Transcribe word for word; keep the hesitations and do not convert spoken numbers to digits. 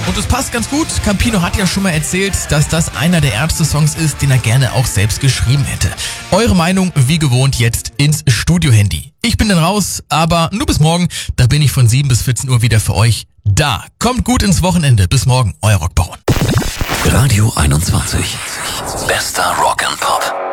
Und es passt ganz gut. Campino hat ja schon mal erzählt, dass das einer der Ärzte-Songs ist, den er gerne auch selbst geschrieben hätte. Eure Meinung, wie gewohnt, jetzt ins Studio-Handy. Ich bin dann raus, aber nur bis morgen. Da bin ich von sieben bis vierzehn Uhr wieder für euch da. Kommt gut ins Wochenende. Bis morgen, euer Rockbaron. Radio einundzwanzig. Bester Rock and Pop.